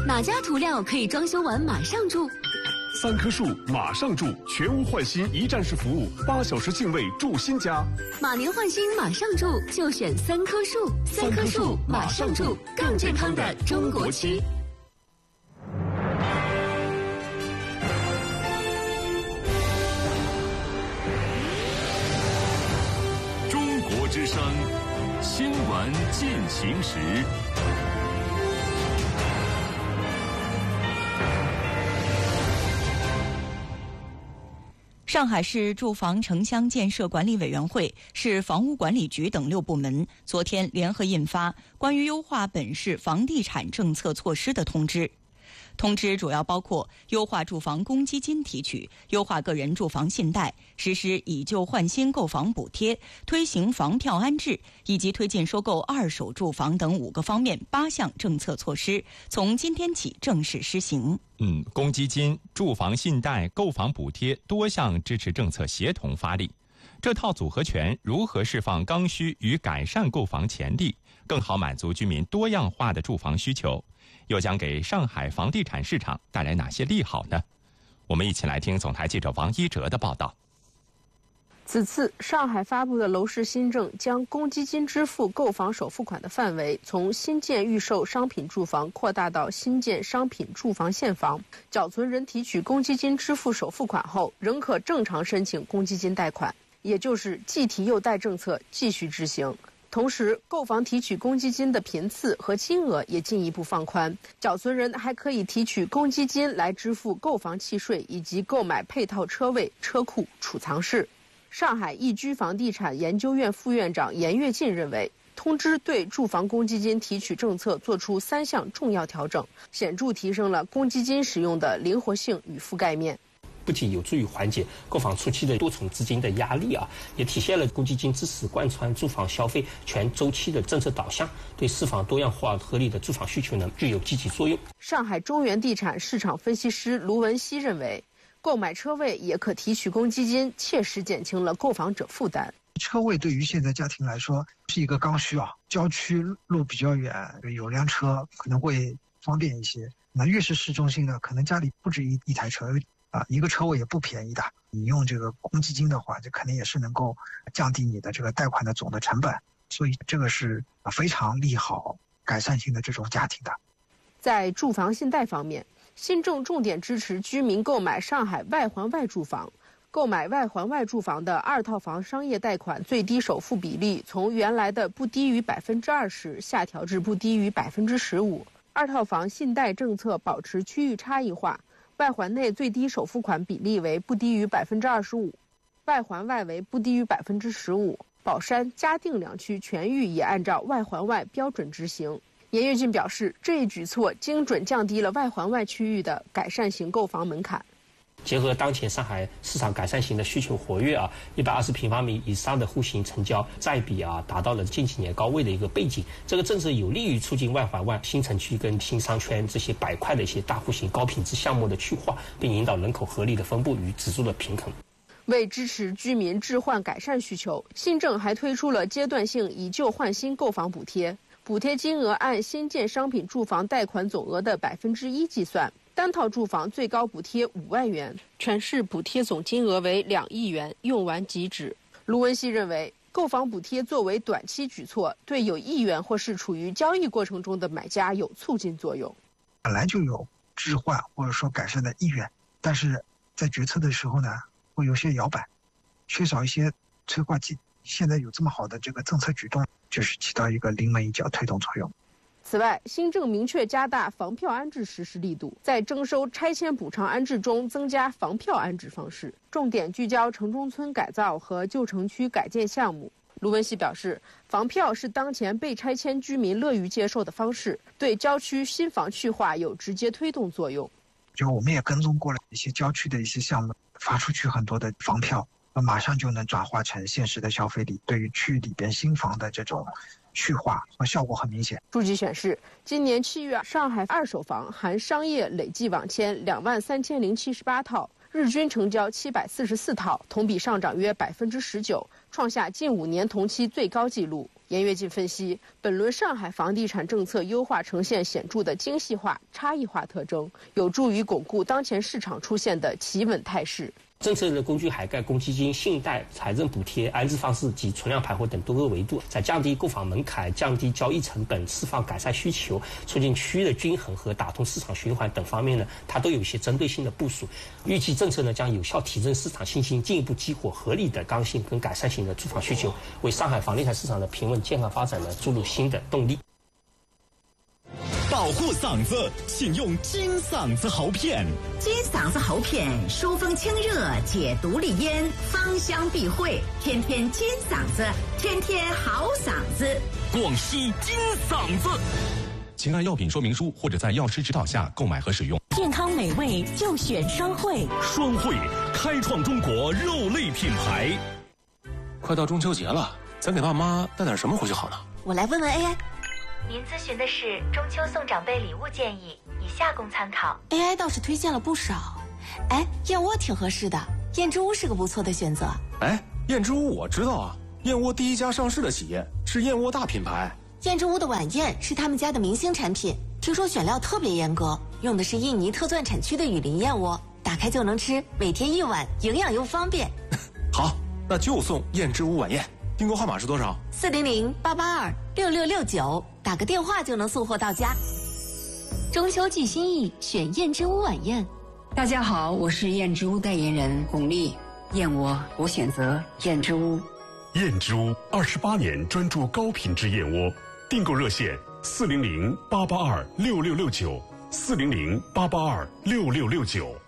哪家涂料可以装修完马上住 ？3棵树马上住，全屋换新一站式服务，8小时净位住新家。 马年换新马上住，就选3棵树。3棵树马上住，更健康的中国区。 中国之声，新闻进行时。 上海市住房城乡建设管理委员会、市房屋管理局等6部门昨天联合印发关于优化本市房地产政策措施的通知。通知主要包括优化住房公积金提取、优化个人住房信贷、实施以旧换新购房补贴、推行房票安置，以及推进收购二手住房等5个方面8项政策措施，从今天起正式施行。 公积金、住房信贷、购房补贴多项支持政策协同发力，这套组合拳如何释放刚需与改善购房潜力，更好满足居民多样化的住房需求，又将给上海房地产市场带来哪些利好呢？我们一起来听总台记者王一哲的报道。 此次上海发布的楼市新政将公积金支付购房首付款的范围从新建预售商品住房扩大到新建商品住房现房，缴存人提取公积金支付首付款后仍可正常申请公积金贷款，也就是既提又贷政策继续执行。同时，购房提取公积金的频次和金额也进一步放宽，缴存人还可以提取公积金来支付购房契税以及购买配套车位、车库、储藏室。上海易居房地产研究院副院长严跃进认为，通知对住房公积金提取政策作出3项重要调整，显著提升了公积金使用的灵活性与覆盖面。 不仅有助于缓解购房初期的多重资金的压力也体现了公积金支持贯穿住房消费全周期的政策导向，对释放多样化合理的住房需求呢具有积极作用。 上海中原地产市场分析师卢文熙认为，购买车位也可提取公积金，切实减轻了购房者负担。 车位对于现在家庭来说是一个刚需郊区路比较远，有辆车可能会方便一些。那越是市中心的，可能家里不止一台车一个车位也不便宜的。你用这个公积金的话，这肯定也是能够降低你的这个贷款的总的成本，所以这个是非常利好改善型的这种家庭的。 在住房信贷方面，新政重点支持居民购买上海外环外住房。购买外环外住房的2套房商业贷款最低首付比例从原来的不低于20%下调至不低于15%。2套房信贷政策保持区域差异化，外环内最低首付款比例为不低于25%，外环外为不低于15%。宝山、嘉定2区全域也按照外环外标准执行。严跃进表示，这一举措精准降低了外环外区域的改善型购房门槛。 结合当前上海市场改善型的需求活跃120平方米以上的户型成交占比达到了近几年高位的一个背景，这个政策有利于促进外环外新城区跟新商圈这些板块的一些大户型高品质项目的去化，并引导人口合理的分布与指数的平衡。 为支持居民置换改善需求，新政还推出了阶段性以旧换新购房补贴，补贴金额按新建商品住房贷款总额的1%计算，单套住房最高补贴5万元，全市补贴总金额为2亿元，用完即止。卢文熙认为，购房补贴作为短期举措，对有意愿或是处于交易过程中的买家有促进作用。 本来就有置换或者说改善的意愿，但是在决策的时候呢，会有些摇摆，缺少一些催化剂。现在有这么好的这个政策举动，就是起到一个临门一脚推动作用。 此外，新政明确加大房票安置实施力度，在征收拆迁补偿安置中增加房票安置方式，重点聚焦城中村改造和旧城区改建项目。卢文熙表示，房票是当前被拆迁居民乐于接受的方式，对郊区新房去化有直接推动作用。 就我们也跟踪过了一些郊区的一些项目，发出去很多的房票，马上就能转化成现实的消费力，对于区域里边新房的这种去化和效果很明显。 数据显示，今年7月，上海二手房含商业累计网签23078套， 日均成交744套，同比上涨约19%，创下近5年同期最高纪录。严跃进分析，本轮上海房地产政策优化呈现显著的精细化、差异化特征，有助于巩固当前市场出现的企稳态势。 政策的工具涵盖公积金、信贷、财政补贴、安置方式及存量盘活等多个维度，在降低购房门槛、降低交易成本、释放改善需求、促进区域的均衡和打通市场循环等方面呢，它都有一些针对性的部署。预计政策呢将有效提振市场信心，进一步激活合理的刚性跟改善型的住房需求，为上海房地产市场的平稳健康发展呢注入新的动力。 保护嗓子，请用金嗓子喉片。 金嗓子喉片疏风清热，解毒利咽，芳香避秽，天天金嗓子，天天好嗓子。 广西金嗓子，请按药品说明书或者在药师指导下购买和使用。 健康美味就选双汇， 双汇开创中国肉类品牌。 快到中秋节了，咱给爸妈带点什么回去好呢？ 我来问问 AI。 您咨询的是中秋送长辈礼物建议，以下供参考。 AI 倒是推荐了不少，燕窝挺合适的，燕之屋是个不错的选择。 燕之屋我知道啊，燕窝第一家上市的企业，是燕窝大品牌。 燕之屋的晚宴是他们家的明星产品，听说选料特别严格，用的是印尼特钻产区的雨林燕窝，打开就能吃，每天1碗，营养又方便。 好，那就送燕之屋晚宴。订购号码是多少 ？400-882-6669，打个电话就能送货到家。 中秋寄心意，选燕之屋晚宴。 大家好，我是燕之屋代言人巩俐。燕窝我选择燕之屋。 燕之屋28年专注高品质燕窝，订购热线400-882-6669，400-882-6669。